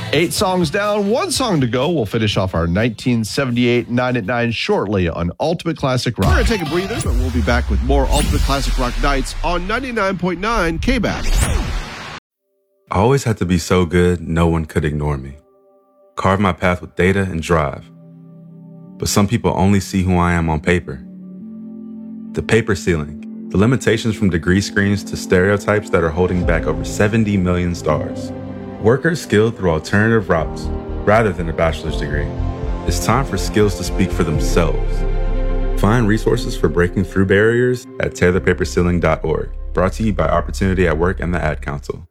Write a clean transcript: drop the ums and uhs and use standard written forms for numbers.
8 songs down, 1 song to go. We'll finish off our 1978 9 at 9 shortly on Ultimate Classic Rock. We're going to take a breather, but we'll be back with more Ultimate Classic Rock Nights on 99.9 KBAC. I always had to be so good, no one could ignore me. Carve my path with data and drive. But some people only see who I am on paper. The paper ceiling, the limitations from degree screens to stereotypes that are holding back over 70 million stars. Workers skilled through alternative routes, rather than a bachelor's degree. It's time for skills to speak for themselves. Find resources for breaking through barriers at tearthepaperceiling.org. Brought to you by Opportunity at Work and the Ad Council.